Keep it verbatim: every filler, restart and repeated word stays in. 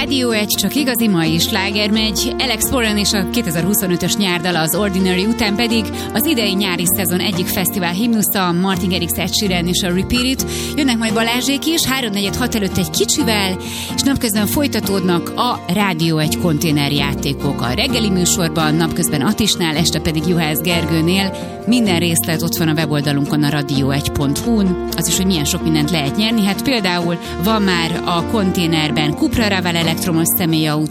Rádió egy, csak igazi mai sláger megy. Alex Warren és a kétezer-huszonötös nyárdala az Ordinary után pedig az idei nyári szezon egyik fesztivál himnusza, Martin Garrix, Ed Sheeran és a Repeat It. Jönnek majd Balázsék is, háromnegyed hat előtt egy kicsivel, és napközben folytatódnak a Rádió egy konténerjátékok. A reggeli műsorban, napközben Atisnál, este pedig Juhász Gergőnél. Minden részlet ott van a weboldalunkon, a radio egy pont hu-n. Az is, hogy milyen sok mindent lehet nyerni. Hát például van már a konténerben Cupra Raval elektromos személyautó,